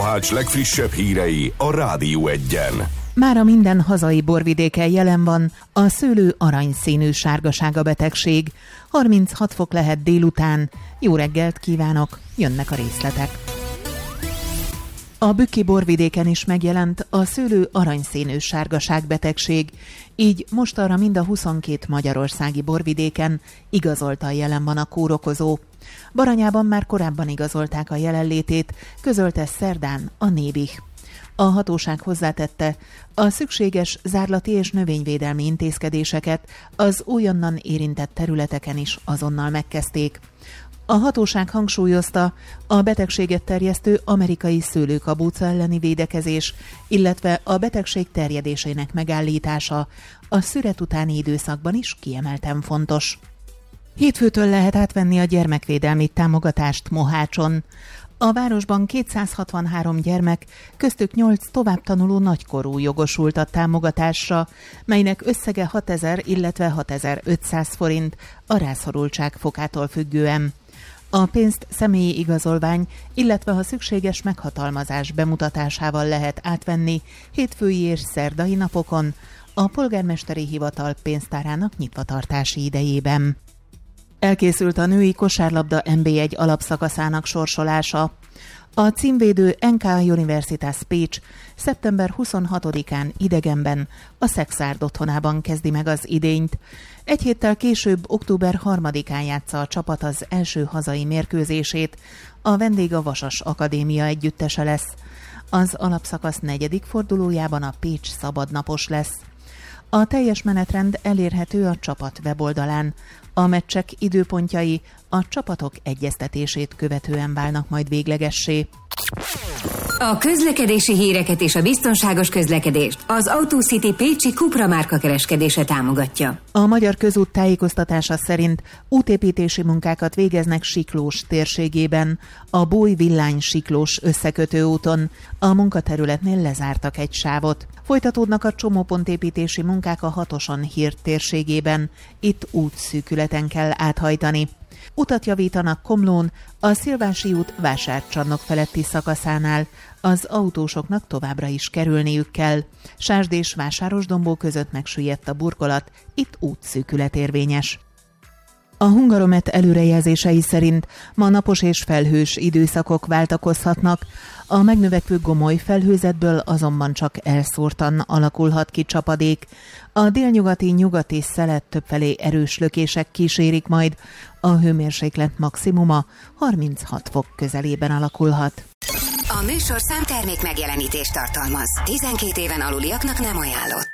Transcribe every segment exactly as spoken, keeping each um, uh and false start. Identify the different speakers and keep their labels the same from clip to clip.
Speaker 1: Mohács legfrissebb hírei a Rádió Egyen.
Speaker 2: Mára minden hazai borvidéken jelen van a szőlő aranyszínű sárgasága betegség. harminchat fok lehet délután. Jó reggelt kívánok, jönnek a részletek. A bükki borvidéken is megjelent a szőlő aranyszínű sárgaság betegség, így mostanra mind a huszonkét magyarországi borvidéken igazoltan jelen van a kórokozó. Baranyában már korábban igazolták a jelenlétét, közölte szerdán a Nébih. A hatóság hozzátette, a szükséges zárlati és növényvédelmi intézkedéseket az újonnan érintett területeken is azonnal megkezdték. A hatóság hangsúlyozta, a betegséget terjesztő amerikai szőlőkabóca elleni védekezés, illetve a betegség terjedésének megállítása a szüret utáni időszakban is kiemelten fontos. Hétfőtől lehet átvenni a gyermekvédelmi támogatást Mohácson. A városban kétszázhatvanhárom gyermek, köztük nyolc továbbtanuló nagykorú jogosult a támogatásra, melynek összege hatezer, illetve hatezer-ötszáz forint a rászorultság fokától függően. A pénzt személyi igazolvány, illetve ha szükséges meghatalmazás bemutatásával lehet átvenni hétfői és szerdai napokon a polgármesteri hivatal pénztárának nyitvatartási idejében. Elkészült a női kosárlabda en bé egy alapszakaszának sorsolása. A címvédő en ká Universitas Pécs szeptember huszonhatodikán idegenben, a Szexárd otthonában kezdi meg az idényt. Egy héttel később, október harmadikán játsza a csapat az első hazai mérkőzését, a vendég a Vasas Akadémia együttese lesz. Az alapszakasz negyedik fordulójában a Pécs szabadnapos lesz. A teljes menetrend elérhető a csapat weboldalán. A meccsek időpontjai a csapatok egyeztetését követően válnak majd véglegessé.
Speaker 3: A közlekedési híreket és a biztonságos közlekedést az AutoCity Pécsi Cupra márka kereskedése támogatja.
Speaker 2: A Magyar Közút tájékoztatása szerint útépítési munkákat végeznek Siklós térségében, a Bój-Villány-Siklós összekötő úton. A munkaterületnél lezártak egy sávot. Folytatódnak a csomópontépítési munkák a Hatoson Hírt térségében. Itt útszűkületen kell áthajtani. Utat javítanak Komlón, a Szilvási út Vásárcsarnok feletti szakaszánál. Az autósoknak továbbra is kerülniük kell. Sásd és Vásárosdombó között megsüllyedt a burkolat, itt útszűkület érvényes. A Hungaromet előrejelzései szerint ma napos és felhős időszakok váltakozhatnak, a megnövekvő gomoly felhőzetből azonban csak elszórtan alakulhat ki csapadék. A délnyugati nyugati szelet többfelé erős lökések kísérik majd, a hőmérséklet maximuma harminchat fok közelében alakulhat.
Speaker 3: A műsorszám termék megjelenítést tartalmaz. tizenkét éven aluliaknak nem ajánlott.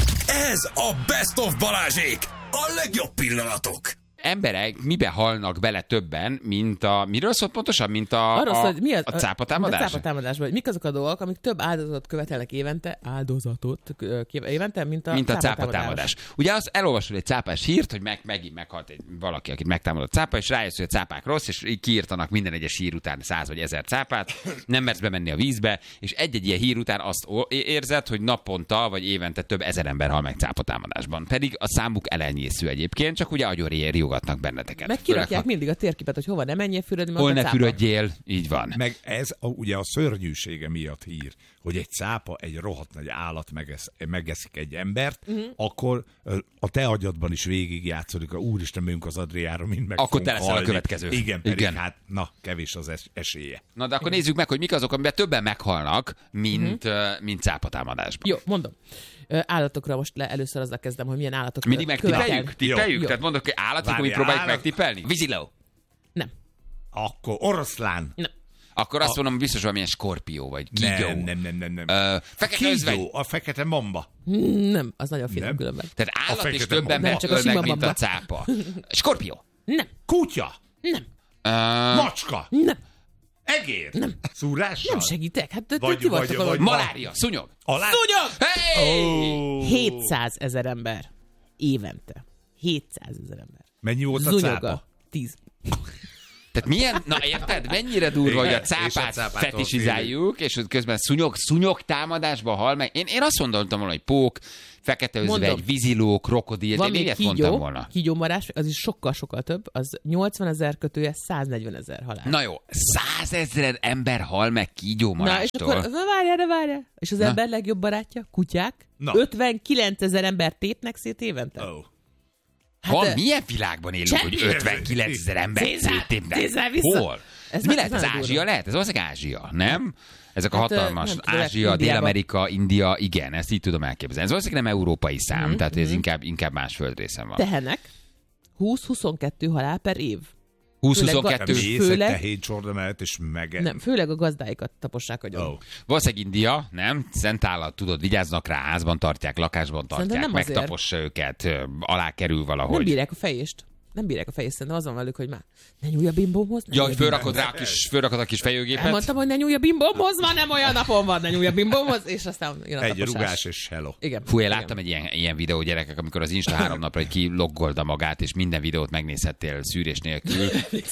Speaker 4: Ez a Best of Balázsék! A legjobb pillanatok!
Speaker 5: Emberek mibe halnak bele többen, mint a... Miről szólt pontosan? Mint a,
Speaker 6: Arról
Speaker 5: a,
Speaker 6: szól, hogy mi az,
Speaker 5: a cápatámadás?
Speaker 6: A cápatámadásban, hogy mik azok a dolgok, amik több áldozatot követelnek évente, áldozatot évente, mint a
Speaker 5: mint a
Speaker 6: cápatámadás.
Speaker 5: cápatámadás. Ugye az elolvasod egy cápás hírt, hogy meg, megint meghalt egy, valaki, akit megtámadott cápa, és rájössz, hogy a cápák rossz, és így kiírtanak minden egyes hír után száz vagy ezer cápát, nem mersz bemenni a vízbe, és egy-egy ilyen hír után azt érzed, hogy naponta vagy évente több ezer ember hal meg cápatámadásban. Pedig a számuk elenyésző egyébként, csak ugye agyonriogatnak benneteket.
Speaker 6: Meg kirakják mindig a térképet, hogy hova ne menjél fürödni,
Speaker 5: hol ne fürödjél, így van.
Speaker 4: Meg ez a, ugye a szörnyűsége miatt hír, hogy egy cápa, egy rohadt nagy állat megesz, megeszik egy embert, uh-huh. akkor a te agyadban is végigjátszódik, a úristen, megyünk az Adriára, mind meg
Speaker 5: akkor te leszel a következő.
Speaker 4: Igen, pedig
Speaker 5: Igen.
Speaker 4: hát na, kevés az es- esélye.
Speaker 5: Na, de akkor nézzük meg, hogy mik azok, amiben többen meghalnak, mint, uh-huh. mint cápatámadásban.
Speaker 6: Jó, mondom. Állatokra most le, először azzal kezdem, hogy milyen állatok
Speaker 5: mindig megtippeljük? Tippeljük?
Speaker 6: Jó.
Speaker 5: Tehát mondok, hogy állatok, amit próbáljuk állat... megtippelni? Víziló?
Speaker 6: Nem.
Speaker 4: Akkor oroszlán?
Speaker 6: Nem.
Speaker 5: Akkor azt a... mondom, biztos valamilyen skorpió, vagy kígyó.
Speaker 4: Nem, nem, nem, nem. nem.
Speaker 5: Uh, fekete özvegy.
Speaker 4: A fekete mamba.
Speaker 6: Nem, az nagyon finom különben.
Speaker 5: Tehát állat és többen megölnek, mint a cápa. Skorpió.
Speaker 6: Nem.
Speaker 4: Kutya.
Speaker 6: Nem.
Speaker 5: Uh...
Speaker 4: Macska.
Speaker 6: Nem.
Speaker 4: Egér.
Speaker 6: Nem.
Speaker 4: Szúrással?
Speaker 6: Nem segítek. Hát te,
Speaker 4: vagy,
Speaker 6: ti vagytok
Speaker 4: vagy, vagy,
Speaker 5: malária. Szúnyog.
Speaker 4: Alá...
Speaker 6: Szúnyog!
Speaker 5: Hey!
Speaker 4: Oh.
Speaker 6: hétszázezer ember. Évente. hétszázezer ember.
Speaker 4: Mennyi volt a
Speaker 6: Zunyoga.
Speaker 4: cápa?
Speaker 6: Tíz.
Speaker 5: Tehát milyen, na érted, mennyire durva, hogy a cápát, cápát fetisizáljuk, és közben szúnyog, szúnyog támadásba hal meg. Én, én azt gondoltam volna, hogy pók, fekete özvegy, víziló, krokodil,
Speaker 6: van
Speaker 5: de még
Speaker 6: kígyó,
Speaker 5: mondtam volna.
Speaker 6: Kígyómarás, az is sokkal-sokkal több, az nyolcvanezer kötője száznegyvenezer halál.
Speaker 5: Na jó, százezer ember hal meg kígyómarástól.
Speaker 6: Na és akkor, na várjál, de várjál. És az Na. ember legjobb barátja, kutyák,
Speaker 4: Na.
Speaker 6: ötvenkilencezer ember tépnek szét évente.
Speaker 4: Oh.
Speaker 5: Hát, Van, milyen világban élünk, hogy ötvenkilencezer ember széttépnek? Hol? Ez mi lehet? Ez Ázsia lehet? Ez valószínűleg Ázsia, nem? Ezek a hát, hatalmas nem, Ázsia, Dél-Amerika, India, igen, ezt így tudom elképzelni. Ez valószínűleg nem európai szám, mm-hmm. tehát ez inkább, inkább más földrészen van.
Speaker 6: Tehenek húsz-huszonkettő halál per év.
Speaker 5: húsz-huszonkettő
Speaker 4: főleg, tehén csorda mellett, és meg...
Speaker 6: Nem, főleg a gazdáikat tapossák agyon. Oh.
Speaker 5: Valószínűleg India, nem? Szent állat, tudod, vigyáznak rá, házban tartják, lakásban tartják, megtapossa őket, alá kerül valahogy.
Speaker 6: Nem bírják a fejést. Nem bírják a fejést, szerintem az van velük, hogy már ne nyúlj a bimbómhoz.
Speaker 5: Ja, hogy fölrakod rá a kis, fölrakod a kis fejőgépet.
Speaker 6: Elmondtam, hogy ne nyúlj a bimbómhoz, már nem olyan napon van, ne nyúlj a bimbómhoz, és aztán jön a
Speaker 4: egy
Speaker 6: taposás.
Speaker 4: rugás és hello.
Speaker 6: Igen.
Speaker 5: Fú, én láttam egy ilyen, ilyen videó, gyerekek, amikor az Insta három napra egy kiloggolda magát, és minden videót megnézhettél szűrés nélkül.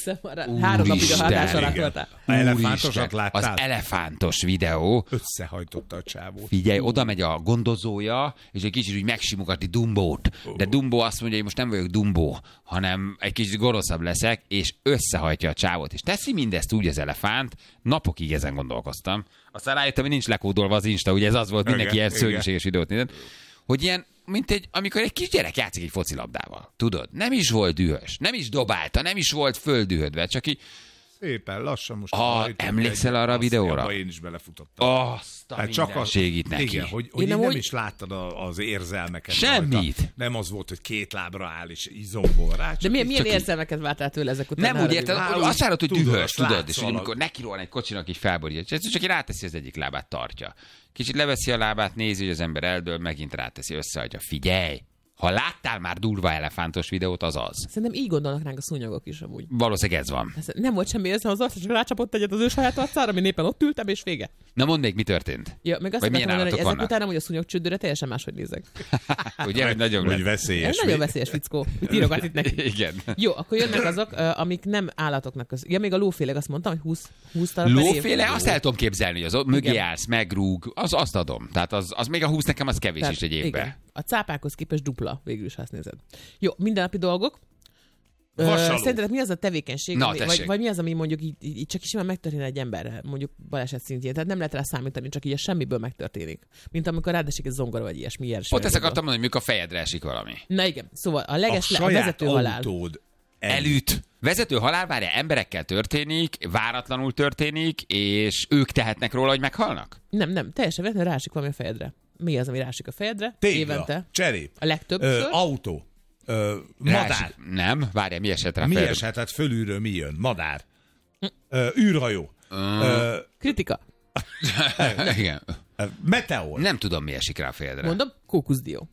Speaker 6: Három napig a hátás alá voltál.
Speaker 4: Elefántosat láttál?
Speaker 5: Az elefántos videó.
Speaker 4: Összehajtotta a csávót.
Speaker 5: Figyelj, oda megy a gondozója, és egy kicsit úgy megsimogatni Dumbót. De Dumbo azt mondja, hogy most nem vagyok Dumbo, hanem egy kicsit gonoszabb leszek, és összehajtja a csávót. És teszi mindezt úgy az elefánt, napokig ezen gondolkoztam. Aztán rájöttem, hogy nincs lekódolva az Insta, ugye ez az volt, mindenki ilyen szörnyűséges videót nézett, hogy ilyen, mint egy, amikor egy kis gyerek játszik egy focilabdával. Tudod, nem is volt dühös, nem is dobálta, nem is volt földühödve, csak így
Speaker 4: szépen lassan most.
Speaker 5: Ah, emlékszel arra a videóra?
Speaker 4: Én is belefutottam.
Speaker 5: Azt a
Speaker 4: hát csak a
Speaker 5: segít neki.
Speaker 4: Igen, hogy, hogy nem, nem úgy... is láttad a, az érzelmeket.
Speaker 5: Semmit.
Speaker 4: Rajta. Nem az volt, hogy két lábra áll és izomból rá.
Speaker 6: De milyen, milyen érzelmeket váltál tőle ezek után?
Speaker 5: Nem úgy érted, azt várod, hogy
Speaker 4: tudod,
Speaker 5: dühös, tudod, és hogy amikor nekirohan egy kocsinak így felborítja, csak így ráteszi az egyik lábát, tartja. Kicsit leveszi a lábát, nézi, hogy az ember eldől, megint ráteszi, összeadja. Figyelj! Ha láttál már durva elefántos videót, az az.
Speaker 6: Szerintem így gondolnak ránk a szúnyogok is amúgy.
Speaker 5: Valószínűleg ez van.
Speaker 6: Ez nem volt semmi érzem az arc, csak rácsapott egyet az ő saját arcára, ami éppen ott ültem, és vége.
Speaker 5: Na mondd még, mi történt?
Speaker 6: Ja, meg azt
Speaker 5: vagy milyen
Speaker 6: mondani, hogy ezek
Speaker 5: vannak?
Speaker 6: után amúgy a szúnyogcsődőre teljesen máshogy nézek.
Speaker 5: Ugye, hogy nagyon
Speaker 4: hogy veszélyes.
Speaker 6: Ez nagyon veszélyes fickó. Írogat itt neki.
Speaker 5: Igen.
Speaker 6: Jó, akkor jönnek azok, amik nem állatoknak köz. Ja, még a lóféleg azt mondtam, hogy húsz, húsz darab.
Speaker 5: Lóféle, azt el tudom képzelni, hogy az mögé állsz, megrúg, az azt adom. Tehát az, az még a húsz nekem az kevés
Speaker 6: Tehát,
Speaker 5: is egy évben.
Speaker 6: Igen. A cápákhoz képest dupla, végül is, ha azt nézed. Jó, mindennapi dolgok.
Speaker 4: Vasaló.
Speaker 6: Szerinted mi az a tevékenység,
Speaker 5: Na,
Speaker 6: ami, vagy, vagy mi az, ami mondjuk így, így csak is simán megtörténne egy ember, mondjuk baleset szintjén. Tehát nem lehet rá számítani, csak így a semmiből megtörténik. Mint amikor rádesik egy zongora, vagy ilyesmi. Ilyen
Speaker 5: Pont ezt akartam mondani, hogy mikor a fejedre esik valami.
Speaker 6: Na igen, szóval a leges
Speaker 4: a,
Speaker 6: le, a vezető halál.
Speaker 4: autód
Speaker 5: Elüt. Vezető halál, várja, emberekkel történik, váratlanul történik, és ők tehetnek róla, hogy meghalnak?
Speaker 6: Nem, nem, teljesen véletlenül rásik valami a fejedre. Mi az, ami rásik a fejedre?
Speaker 4: Tégla,
Speaker 6: évente.
Speaker 4: cserép,
Speaker 6: A legtöbbször.
Speaker 4: Ö, autó, ö, madár.
Speaker 5: Rásik. Nem, várja, mi esett rá
Speaker 4: Mi
Speaker 5: fejedre?
Speaker 4: esett? Hát fölülről mi jön? Madár. Ö, űrhajó. Ö,
Speaker 6: Kritika.
Speaker 5: Igen.
Speaker 4: meteor.
Speaker 5: Nem tudom, mi esik rá a fejedre.
Speaker 6: Mondom, kókuszdió.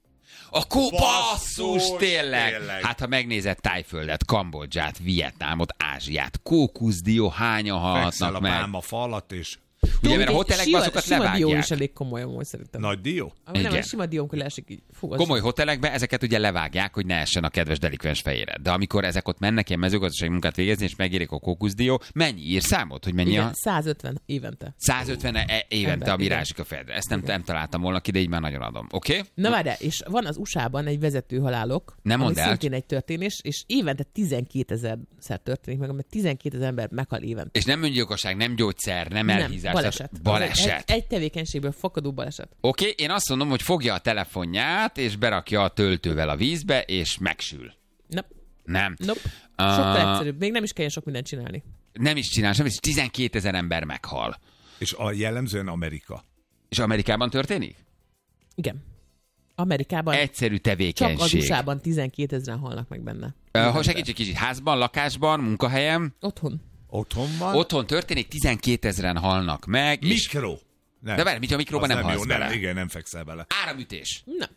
Speaker 5: A kópasszus,
Speaker 4: Basszus,
Speaker 5: tényleg.
Speaker 4: tényleg.
Speaker 5: Hát, ha megnézed Tájföldet, Kambodzsát, Vietnámot, Ázsiát, kókuszdió, hányan
Speaker 4: Fekszel
Speaker 5: halhatnak
Speaker 4: a
Speaker 5: meg?
Speaker 4: pálma falat, és
Speaker 5: Ugye, mert a hotelekben azokat
Speaker 6: sima dió
Speaker 5: levágják.
Speaker 6: is elég komoly, amúgy szerintem.
Speaker 4: nagy dió.
Speaker 6: Ami nem,
Speaker 5: Igen.
Speaker 6: egy sima dió, amikor leesik így. Fú, az
Speaker 5: Komoly hotelekben ezeket ugye levágják, hogy ne essen a kedves delikvens fejére. De amikor ezek ott mennek ilyen mezőgazdasági munkát végezni, és megérik a kókuszdió, mennyi ír számot, hogy mennyi
Speaker 6: igen,
Speaker 5: a...
Speaker 6: százötven évente.
Speaker 5: százötven e- évente,
Speaker 6: Ember,
Speaker 5: ami
Speaker 6: igen.
Speaker 5: rásik a fejedre. Ezt nem, nem találtam volna ki, de így már nagyon adom. Oké? Okay?
Speaker 6: Na várjál, és van az u es á-ban egy vezető halálok,
Speaker 5: Nem
Speaker 6: ami
Speaker 5: mondd el.
Speaker 6: szintén egy történés, és évente tizenkétezer-szer történik meg, mert tizenkétezer ember meghal évente.
Speaker 5: És nem öngyilkosság, nem gyógyszer, nem elhízás.
Speaker 6: baleset.
Speaker 5: tehát Baleset.
Speaker 6: Egy, egy tevékenységből fakadó baleset.
Speaker 5: Oké, okay, én azt mondom, hogy fogja a telefonját, és berakja a töltővel a vízbe, és megsül.
Speaker 6: Nope.
Speaker 5: Nem.
Speaker 6: Nope.
Speaker 5: Ah.
Speaker 6: Sokkal egyszerűbb. Még nem is kelljen sok mindent csinálni.
Speaker 5: Nem is csinál semmit, és tizenkétezer ember meghal.
Speaker 4: És a jellemzően Amerika.
Speaker 5: És Amerikában történik?
Speaker 6: Igen. Amerikában
Speaker 5: Egyszerű
Speaker 6: csak az
Speaker 5: tevékenység.
Speaker 6: u es á-ban tizenkétezren halnak meg benne.
Speaker 5: Uh, ha segíts egy kicsit, házban, lakásban, munkahelyem,
Speaker 6: Otthon.
Speaker 4: Otthon van.
Speaker 5: otthon történik, tizenkétezren halnak meg, és...
Speaker 4: Mikro. Nem.
Speaker 5: De várj, mit a mikróban
Speaker 4: Az
Speaker 5: nem,
Speaker 4: nem
Speaker 5: halsz
Speaker 4: jó,
Speaker 5: bele?
Speaker 4: nem, igen, nem fekszel bele.
Speaker 5: Áramütés.
Speaker 6: Nem.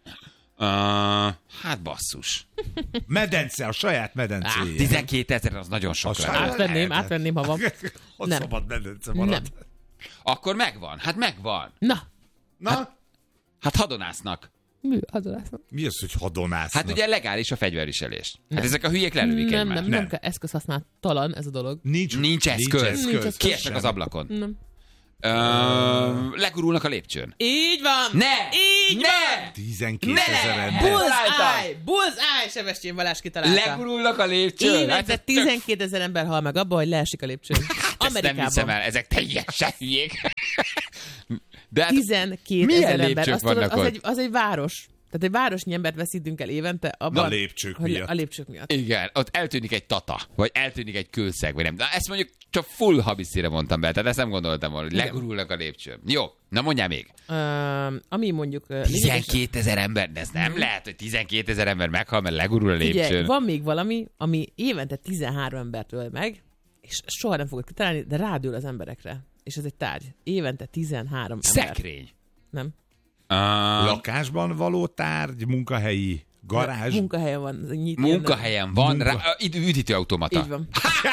Speaker 5: Uh, hát basszus.
Speaker 4: Medence, a saját medencéje.
Speaker 5: tizenkétezer az nagyon sok
Speaker 4: A
Speaker 5: lenne.
Speaker 4: saját-
Speaker 6: Átvenném,
Speaker 4: lehetett.
Speaker 6: átvenném, ha van.
Speaker 4: Ott
Speaker 6: Nem.
Speaker 4: szabad medence marad.
Speaker 6: Nem.
Speaker 5: Akkor megvan, hát megvan.
Speaker 6: Na,
Speaker 4: Na,
Speaker 5: Hát hadonásznak.
Speaker 6: Mi hadonásznak?
Speaker 4: Mi az, hogy hadonásznak?
Speaker 5: Hát ugye legális a fegyverviselés. Hát ezek a hülyék lelődik
Speaker 6: Nem,
Speaker 5: egymást.
Speaker 6: nem, nem kell eszközhasználattalan ez a dolog.
Speaker 4: Nincs,
Speaker 5: Nincs eszköz.
Speaker 4: Nincs eszköz.
Speaker 6: Nincs eszköz.
Speaker 5: Kiesnek az ablakon.
Speaker 6: Nem.
Speaker 5: Ö, legurulnak a lépcsőn.
Speaker 6: Így van!
Speaker 5: Ne!
Speaker 6: Így
Speaker 5: Ne!
Speaker 6: van!
Speaker 4: tizenkétezer
Speaker 5: Ne!
Speaker 4: ember.
Speaker 6: Bullseye! Bullseye! Sebestyén Balázs kitalálta.
Speaker 5: Legurulnak a lépcsőn.
Speaker 6: Évente
Speaker 5: Hát ez tök-
Speaker 6: tizenkétezer ember hal meg abba, hogy leesik a lépcsőn.
Speaker 5: Ezt nem hiszem
Speaker 6: Amerikában.
Speaker 5: el, ezek teljesen hülyék. De hát
Speaker 6: tizenkétezer ember.
Speaker 5: lépcsők
Speaker 6: Azt tudod,
Speaker 5: vannak
Speaker 6: az,
Speaker 5: ott?
Speaker 6: egy, az egy város. Tehát egy városnyi embert veszítünk el évente abban,
Speaker 4: Na, lépcsők
Speaker 6: hogy
Speaker 4: miatt.
Speaker 6: a lépcsők miatt.
Speaker 5: igen, ott eltűnik egy tata, vagy eltűnik egy kőszeg, vagy nem. De ezt mondjuk csak full habiszire mondtam be, tehát ezt nem gondoltam volna, hogy
Speaker 6: Igen.
Speaker 5: legurulnak a lépcsőn. Jó, na mondjál még.
Speaker 6: Uh, ami mondjuk... Uh, lényeges-
Speaker 5: tizenkétezer ember, de ez nem lehet, hogy tizenkétezer ember meghal, mert legurul a lépcsőn.
Speaker 6: Figyelj, van még valami, ami évente tizenhárom embert öl meg, és soha nem fogod kitalálni, de rádől az emberekre. És ez egy tárgy. Évente tizenhárom ember.
Speaker 5: Szekrény.
Speaker 6: Nem.
Speaker 5: Uh,
Speaker 4: Lakásban való tárgy, munkahelyi, garázs.
Speaker 6: Munkahelyen van. ez Nyit,
Speaker 5: munkahelyen van,
Speaker 4: Munka-
Speaker 5: rá, üd- üdítőautomata.
Speaker 6: Így van.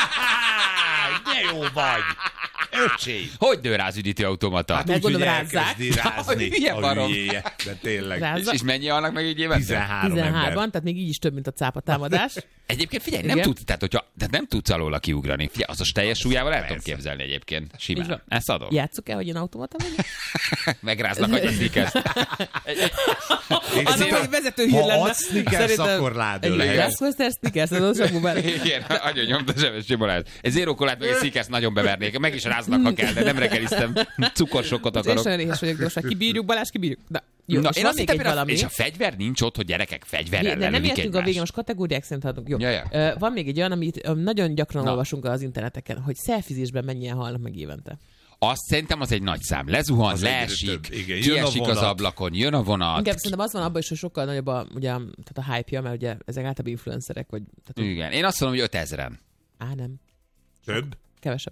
Speaker 4: De jó vagy! Öcsém!
Speaker 5: Hogy nő rá az üdítőautomata?
Speaker 4: Hát
Speaker 6: Meg
Speaker 4: úgy, hogy
Speaker 6: gondolom rázzák.
Speaker 4: elkezdi rázni
Speaker 5: Milyen
Speaker 4: a
Speaker 5: barom.
Speaker 4: hülyéje. De tényleg.
Speaker 6: Rázza.
Speaker 5: És, és mennyi annak meg egy évente?
Speaker 4: tizenhárom
Speaker 6: tizenhárman,
Speaker 4: ember.
Speaker 6: tehát még így is több, mint a cápa támadás.
Speaker 5: Egyébként figyelj, nem
Speaker 6: Igen.
Speaker 5: tudsz, tehát, hogyha, tehát nem tudsz alóla kiugrani. Figyelj, az a teljes súlyával el tudom képzelni egyébként.
Speaker 6: Így
Speaker 5: Simán.
Speaker 6: van.
Speaker 5: Ezt adom.
Speaker 6: Játsszuk el, hogy én automata vagyok?
Speaker 5: Megráznak, hogy a sneakers.
Speaker 6: Az, hogy vezető hír
Speaker 4: Ha
Speaker 6: lenne.
Speaker 4: adsz sneakers, akkor ládől
Speaker 6: Egy
Speaker 4: lehet.
Speaker 6: Grassmaster sneakers, az az a bár.
Speaker 5: Igen, nagyon nyomta Sebestyén Balázs. Egy zero kolát meg egy sneakers nagyon bevernék. Meg is ráznak, ha kell, de nem reggeliztem. Cukorsokot
Speaker 6: És
Speaker 5: akarok.
Speaker 6: olyan éhes vagyok, de most már kibírjuk, Balázs, kibírjuk. Na, jó,
Speaker 5: Na,
Speaker 6: és
Speaker 5: én
Speaker 6: van
Speaker 5: azt
Speaker 6: még
Speaker 5: hittem,
Speaker 6: egy
Speaker 5: hogy a,
Speaker 6: valami.
Speaker 5: és a fegyver nincs ott, hogy gyerekek fegyverrel
Speaker 6: De nem
Speaker 5: lelövik
Speaker 6: értünk a végén,
Speaker 5: egymást.
Speaker 6: most kategóriák szerint haladunk. Jó.
Speaker 5: Ja, ja.
Speaker 6: Ö, Van még egy olyan, amit ö, nagyon gyakran
Speaker 5: Na.
Speaker 6: olvasunk az interneteken, hogy szelfizésben mennyien halnak meg évente.
Speaker 5: Azt szerintem az egy nagy szám. Lezuhan,
Speaker 4: Az egyre
Speaker 5: leesik,
Speaker 4: több. Igen, jön a
Speaker 5: kiesik az
Speaker 4: vonat.
Speaker 5: ablakon, jön a vonat.
Speaker 6: Inkább szerintem az van abban is, hogy sokkal nagyobb a, ugye, tehát a hype-ja, mert ugye ezek általában influencerek, vagy... Tehát,
Speaker 5: Igen, én azt mondom, hogy ötezren.
Speaker 6: á, nem.
Speaker 4: Több?
Speaker 6: Kevesebb.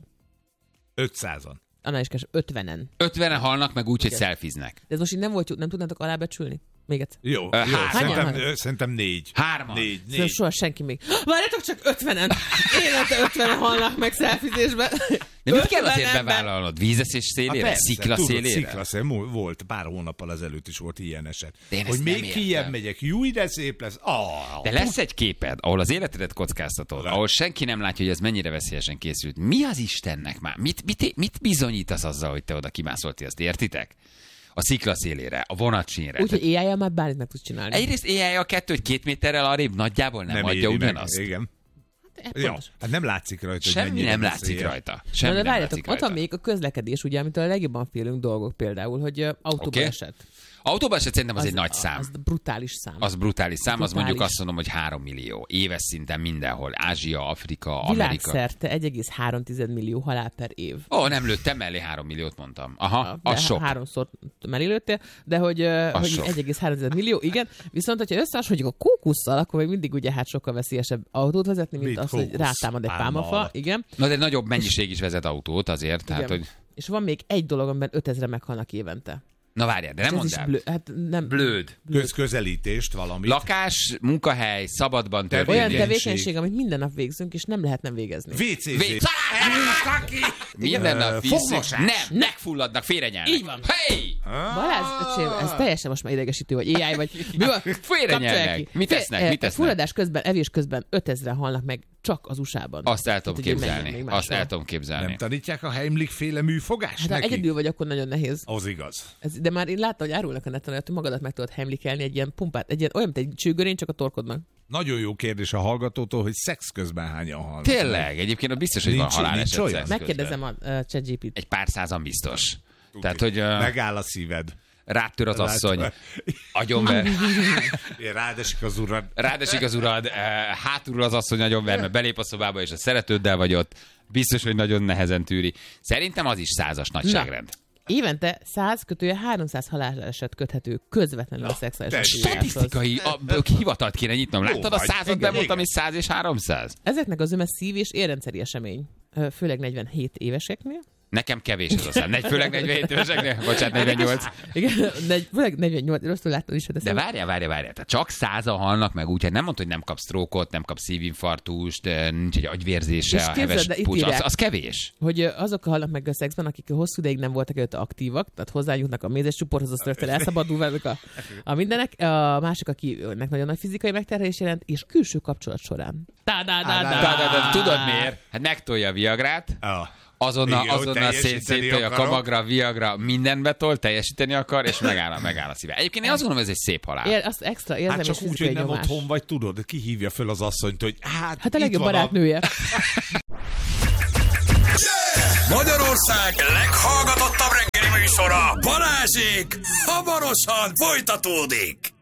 Speaker 4: ötszázan.
Speaker 6: Annál is kevesebb. ötvenen.
Speaker 5: ötvenen halnak meg úgy, hogy
Speaker 6: Igen.
Speaker 5: szelfiznek.
Speaker 6: De ez most így nem volt, nem tudnátok alábecsülni? Még egyszer.
Speaker 4: Jó,
Speaker 5: Ö,
Speaker 4: jó.
Speaker 5: hányan?
Speaker 4: Szerintem,
Speaker 6: Hányan?
Speaker 4: ö, szerintem négy.
Speaker 5: Hárman.
Speaker 4: Négy,
Speaker 6: Szerintem
Speaker 4: négy.
Speaker 6: soha senki még. Várjátok csak ötvenen! Évente ötvenen halnak meg szelfizésben.
Speaker 5: De mit kell
Speaker 6: ötven
Speaker 5: azért
Speaker 6: ember.
Speaker 5: bevállalnod? Vízeszés
Speaker 4: Hát
Speaker 5: szélére?
Speaker 4: persze,
Speaker 5: Szikla
Speaker 4: tudod,
Speaker 5: szélére?
Speaker 4: Szikla szélére. Mú- Volt, pár hónappal ezelőtt is volt ilyen eset.
Speaker 5: De én
Speaker 4: Hogy
Speaker 5: ezt
Speaker 4: még
Speaker 5: nem
Speaker 4: kijebb
Speaker 5: értem.
Speaker 4: megyek, jó, de szép lesz. Ah,
Speaker 5: De lesz egy képed, ahol az életedet kockáztatod, ahol senki nem látja, hogy ez mennyire veszélyesen készült. Mi az Istennek már? Mit, mit, mit bizonyítasz azzal, hogy te oda kimászolti, azt értitek? A szikla szélére, a vonatsínre.
Speaker 6: Úgyhogy á i-jel már bármit meg tudsz csinálni.
Speaker 5: Egyrészt á i a kettő, hogy két méterrel arrébb nagyjából nem,
Speaker 4: nem
Speaker 5: adja
Speaker 4: éri meg.
Speaker 5: ugyanazt.
Speaker 4: Igen.
Speaker 6: Hát,
Speaker 4: Ja,
Speaker 6: pontos.
Speaker 4: hát nem látszik rajta, hogy
Speaker 5: Semmi
Speaker 4: mennyire
Speaker 5: nem
Speaker 4: veszélyes.
Speaker 5: látszik rajta.
Speaker 6: Na,
Speaker 5: Semmi
Speaker 6: de
Speaker 5: nem
Speaker 6: várjatok,
Speaker 5: látszik
Speaker 6: ott van
Speaker 5: rajta.
Speaker 6: még a közlekedés, ugye, amitől a legjobban félünk dolgok például, hogy ö, autóba
Speaker 5: Oké.
Speaker 6: esett.
Speaker 5: Autóban se szerintem az, egy nagy szám.
Speaker 6: Az brutális szám.
Speaker 5: Az brutális szám, az
Speaker 6: Brutális.
Speaker 5: mondjuk azt mondom, hogy három millió. Éves szinten mindenhol. Ázsia, Afrika, Amerika.
Speaker 6: Világszerte egy egész három millió halál per év.
Speaker 5: Ó, oh, nem lőttem mellé három milliót mondtam. Aha,
Speaker 6: De
Speaker 5: az sok.
Speaker 6: háromszor mellélőttél, de hogy, ö, hogy
Speaker 5: sok.
Speaker 6: egy egész három millió, igen. Viszont, hogyha összehasonlítjuk a kókusszal, akkor még mindig ugye hát sokkal veszélyesebb autót vezetni, mint
Speaker 4: Mit
Speaker 6: az, hogy
Speaker 4: kókusz?
Speaker 6: rátámad egy
Speaker 4: Pálma
Speaker 6: pálmafa.
Speaker 4: alatt.
Speaker 6: Igen.
Speaker 5: Na, de nagyobb mennyiség is vezet autót azért, tehát,
Speaker 6: igen.
Speaker 5: hogy...
Speaker 6: És van még egy dolog, amiben ötezre meghalnak évente.
Speaker 5: Na várjál, de nem
Speaker 6: Ez
Speaker 5: mondd
Speaker 6: is
Speaker 5: el.
Speaker 6: blő, hát nem,
Speaker 5: Blőd.
Speaker 4: Közközelítést valamit.
Speaker 5: Lakás, munkahely, szabadban
Speaker 6: olyan
Speaker 5: történő.
Speaker 6: tevékenység, amit minden nap végzünk, és nem lehet nem végezni.
Speaker 4: vé cé
Speaker 5: Vé-
Speaker 4: zé.
Speaker 5: Minden nap
Speaker 4: Ö,
Speaker 5: vízszűk.
Speaker 4: fogmosás.
Speaker 5: Nem, megfulladnak, félrenyelnek.
Speaker 6: Így van.
Speaker 5: Hey!
Speaker 6: Balázs, öcsém, ez teljesen most már idegesítő, vagy á i, vagy... Mi van?
Speaker 5: Félrenyelnek.
Speaker 6: Kapcsolják ki.
Speaker 5: Mit
Speaker 6: Fél-
Speaker 5: esznek?
Speaker 6: eh,
Speaker 5: Mit esznek?
Speaker 6: Fulladás közben, evés közben ötezren halnak meg csak az u es á-ban.
Speaker 5: Azt el tudom
Speaker 6: Hát, ugye menjen
Speaker 5: képzelni.
Speaker 6: még
Speaker 5: Azt
Speaker 6: máshol.
Speaker 5: el tudom képzelni.
Speaker 4: Nem tanítják a Heimlich féle műfogást
Speaker 6: Hát ha
Speaker 4: neki?
Speaker 6: egyedül vagy, akkor nagyon nehéz.
Speaker 4: Az igaz.
Speaker 6: Ez, de már én láttam, hogy árulnak a neten, hogy magadat meg tudod hemlikelni egy ilyen pumpát, egy ilyen, olyan, mint egy csőgörény, csak a torkodnak.
Speaker 4: Nagyon jó kérdés a hallgatótól, hogy szex közben hányan halnak.
Speaker 5: Tényleg, egyébként ott biztos, hogy van
Speaker 4: Nincs- nincs
Speaker 5: haláleset.
Speaker 4: olyan.
Speaker 5: szex
Speaker 6: Megkérdezem
Speaker 5: közben.
Speaker 6: a uh, ChatGPT-t.
Speaker 5: Egy pár százan biztos. Tehát, hogy uh,
Speaker 4: Megáll a szíved.
Speaker 5: rátör az asszony, agyonver,
Speaker 4: Rádesik az urad.
Speaker 5: rádesik az urad, uh, hátulról az asszony agyonver, mert belép a szobába, és a szeretőddel vagy ott. Biztos, hogy nagyon nehezen tűri. Szerintem az is százas nagyságrend.
Speaker 6: Évente száz kötője háromszáz haláleset köthető közvetlenül a szexuális
Speaker 4: tessék.
Speaker 6: aktivitáshoz.
Speaker 5: Statisztikai a, hivatalt kéne nyitnom. Láttad a
Speaker 4: vagy.
Speaker 5: százat,
Speaker 4: Igen,
Speaker 5: bemondtam,
Speaker 4: igen.
Speaker 5: és száz és háromszáz?
Speaker 6: Ezeknek az öme szív- és érrendszeri esemény, ö, főleg negyvenhét éveseknél.
Speaker 5: Nekem kevés az a szám. Negy, főleg negyvenhét éveseknél, bocsánat, negyvennyolc.
Speaker 6: Igen, negy, főleg negyvennyolc, rosszul láttad is.
Speaker 5: De várjál, várjál, várjál. Tehát csak százan halnak meg úgy, hogy nem mondta, hogy nem kap sztrókot, nem kap szívinfarktust, nincs egy agyvérzése, a heves pucs. Az, az kevés.
Speaker 6: Hogy azok halnak meg a szexben, akik hosszú ideig nem voltak előtte aktívak, tehát hozzájutnak a mézes csoporthoz, az rögtön elszabadul velük a, a mindenek. A másik, akinek nagyon nagy fizikai megterhelés jelent, és külső kapcsolat során.
Speaker 5: Tudod miért? Hát megtolja a viagrát, azonnal,
Speaker 4: Igen,
Speaker 5: azonnal szét, széttolja a kamagra, viagra, minden betol, teljesíteni akar, és megáll, megáll a szíve. Egyébként én azt gondolom, ez egy szép halál.
Speaker 6: Ér, azt extra érzem,
Speaker 4: hát csak
Speaker 6: és
Speaker 4: úgy, hogy nem nyomás. Otthon vagy, tudod, ki hívja föl az asszonyt, hogy hát
Speaker 6: Hát a legjobb barátnője.
Speaker 1: A... Magyarország leghallgatottabb reggeli műsora, Balázsék, hamarosan folytatódik.